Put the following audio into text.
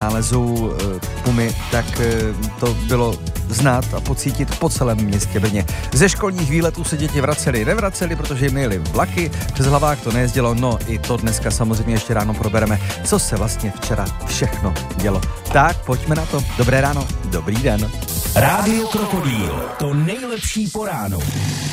nálezu pumy, tak to bylo znát a pocítit po celém městě Brně. Ze školních výletů se děti nevraceli, protože jim nejeli vlaky, přes Hlavák to nejezdilo, no i to dneska samozřejmě ještě ráno probereme, co se vlastně včera všechno dělo. Tak, pojďme na to. Dobré ráno, dobrý den. Rádio Krokodýl, to nejlepší po ránu.